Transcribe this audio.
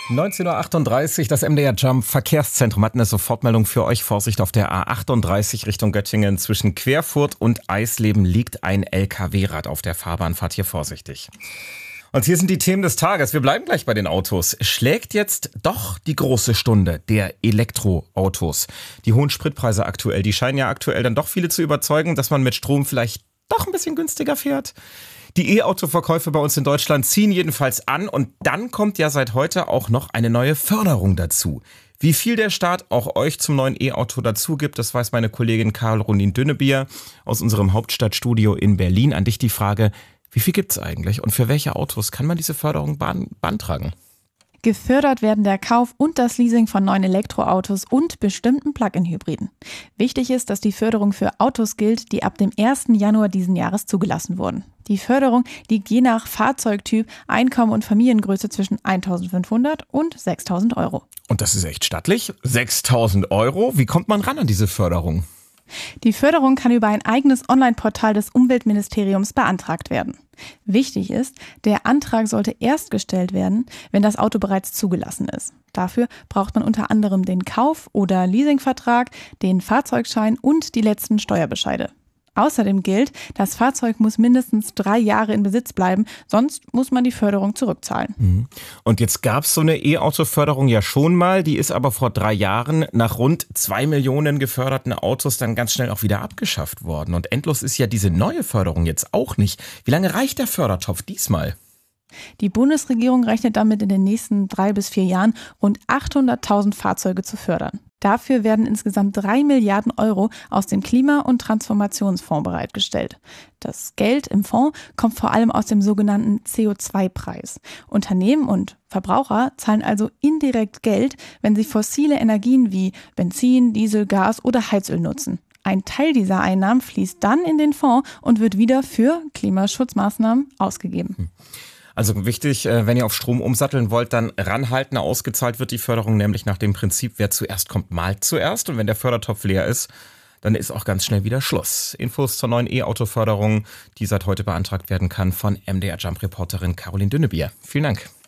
19:38 Uhr, das MDR Jump Verkehrszentrum hat eine Sofortmeldung für euch. Vorsicht auf der A38 Richtung Göttingen. Zwischen Querfurt und Eisleben liegt ein LKW-Rad auf der Fahrbahn. Fahrt hier vorsichtig. Und hier sind die Themen des Tages. Wir bleiben gleich bei den Autos. Schlägt jetzt doch die große Stunde der Elektroautos. Die hohen Spritpreise aktuell, die scheinen ja aktuell dann doch viele zu überzeugen, dass man mit Strom vielleicht doch ein bisschen günstiger fährt. Die E-Auto-Verkäufe bei uns in Deutschland ziehen jedenfalls an und dann kommt ja seit heute auch noch eine neue Förderung dazu. Wie viel der Staat auch euch zum neuen E-Auto dazu gibt, das weiß meine Kollegin Caroline Dünnebier aus unserem Hauptstadtstudio in Berlin. An dich die Frage, wie viel gibt's eigentlich und für welche Autos kann man diese Förderung beantragen? Gefördert werden der Kauf und das Leasing von neuen Elektroautos und bestimmten Plug-in-Hybriden. Wichtig ist, dass die Förderung für Autos gilt, die ab dem 1. Januar diesen Jahres zugelassen wurden. Die Förderung liegt je nach Fahrzeugtyp, Einkommen und Familiengröße zwischen 1.500 und 6.000 Euro. Und das ist echt stattlich. 6.000 Euro? Wie kommt man ran an diese Förderung? Die Förderung kann über ein eigenes Online-Portal des Umweltministeriums beantragt werden. Wichtig ist, der Antrag sollte erst gestellt werden, wenn das Auto bereits zugelassen ist. Dafür braucht man unter anderem den Kauf- oder Leasingvertrag, den Fahrzeugschein und die letzten Steuerbescheide. Außerdem gilt, das Fahrzeug muss mindestens 3 Jahre in Besitz bleiben, sonst muss man die Förderung zurückzahlen. Und jetzt gab es so eine E-Auto-Förderung ja schon mal, die ist aber vor 3 Jahren nach rund 2 Millionen geförderten Autos dann ganz schnell auch wieder abgeschafft worden. Und endlos ist ja diese neue Förderung jetzt auch nicht. Wie lange reicht der Fördertopf diesmal? Die Bundesregierung rechnet damit in den nächsten 3 bis 4 Jahren rund 800.000 Fahrzeuge zu fördern. Dafür werden insgesamt 3 Milliarden Euro aus dem Klima- und Transformationsfonds bereitgestellt. Das Geld im Fonds kommt vor allem aus dem sogenannten CO2-Preis. Unternehmen und Verbraucher zahlen also indirekt Geld, wenn sie fossile Energien wie Benzin, Diesel, Gas oder Heizöl nutzen. Ein Teil dieser Einnahmen fließt dann in den Fonds und wird wieder für Klimaschutzmaßnahmen ausgegeben. Also wichtig, wenn ihr auf Strom umsatteln wollt, dann ranhalten. Ausgezahlt wird die Förderung nämlich nach dem Prinzip, wer zuerst kommt, malt zuerst. Und wenn der Fördertopf leer ist, dann ist auch ganz schnell wieder Schluss. Infos zur neuen E-Auto-Förderung, die seit heute beantragt werden kann, von MDR Jump-Reporterin Caroline Dünnebier. Vielen Dank.